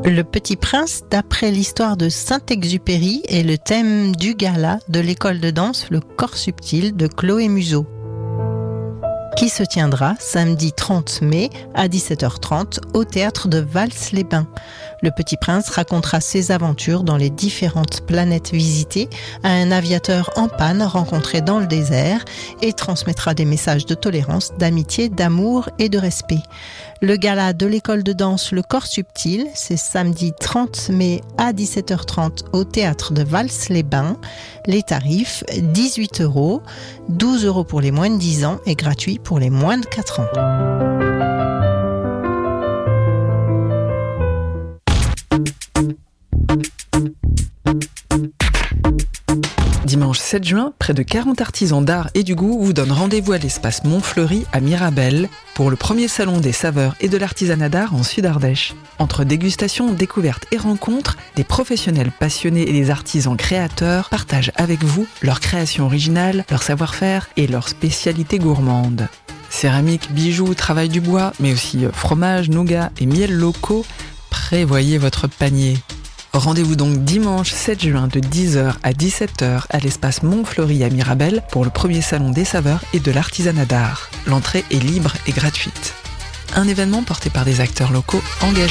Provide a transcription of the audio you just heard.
Le Petit Prince, d'après l'histoire de Saint-Exupéry, est le thème du gala de l'école de danse Le Corps Subtil de Chloé Museau, qui se tiendra samedi 30 mai à 17h30 au théâtre de Vals-les-Bains. Le Petit Prince racontera ses aventures dans les différentes planètes visitées à un aviateur en panne rencontré dans le désert et transmettra des messages de tolérance, d'amitié, d'amour et de respect. Le gala de l'école de danse Le Corps Subtil, c'est samedi 30 mai à 17h30 au théâtre de Vals-les-Bains. Les tarifs, 18 €, 12 € pour les moins de 10 ans et gratuit pour les moins de 4 ans. Dimanche 7 juin, près de 40 artisans d'art et du goût vous donnent rendez-vous à l'espace Montfleury à Mirabel pour le premier salon des saveurs et de l'artisanat d'art en Sud-Ardèche. Entre dégustation, découvertes et rencontres, des professionnels passionnés et des artisans créateurs partagent avec vous leurs créations originales, leur savoir-faire et leurs spécialités gourmandes. Céramique, bijoux, travail du bois, mais aussi fromage, nougat et miel locaux, prévoyez votre panier. Rendez-vous donc dimanche 7 juin de 10h à 17h à l'espace Montfleury à Mirabel pour le premier salon des saveurs et de l'artisanat d'art. L'entrée est libre et gratuite. Un événement porté par des acteurs locaux engagés.